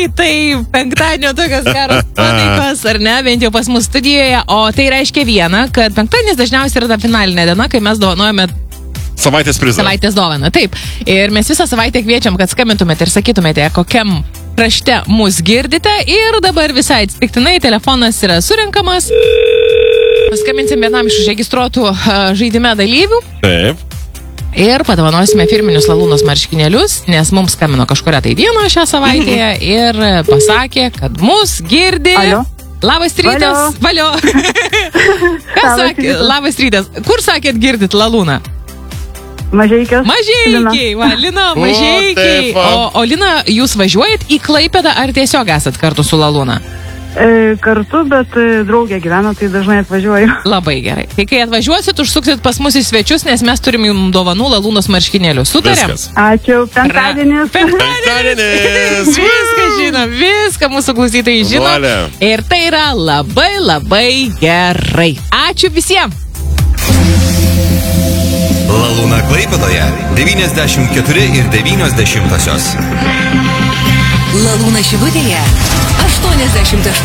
rytai, penktadienio tokios geros nuotaikos, ar ne, bent jau pas mus studijoje, o tai reiškia viena, kad penktadienis dažniausiai yra ta finalinė diena, kai mes dovanojame Savaitės prizą. Savaitės dovana, taip. Ir mes visą savaitę kviečiam, kad skambintumėte ir sakytumėte, kokiam krašte mus girdite. Ir dabar visai atsitiktinai telefonas yra surinkamas. Paskambinsim vienam iš užregistruotų žaidime dalyvių. Taip. Ir padovanosime firminius Lalūnos marškinėlius, nes mums skambino kažkuria tai diena šią savaitę ir pasakė, kad mus girdi. Alio. Labas rytas. Valio. Kas sakė? Labas rytas. Kur sakėt girdit Lalūną? Mažeikiai, va, Lina, Mažeikiai. O Lina, jūs važiuojat į Klaipėdą ar tiesiog esat kartu su Lalūna? Kartu, bet draugė gyvena, tai dažnai atvažiuoju. Labai gerai. Tai kai atvažiuosit, užsuksit pas mus į svečius, nes mes turim jums dovanų Lalūnos marškinėlių. Sutarėm? Viskas. Ačiū, penktadienis. Penktadienis. Viską žinom, viską mūsų klausytojai žino. Valia. Ir tai yra labai, labai gerai. Ačiū visiems. Lalūna Klaipėdoje 94 ir 90. Lalūna Šilutėje 88.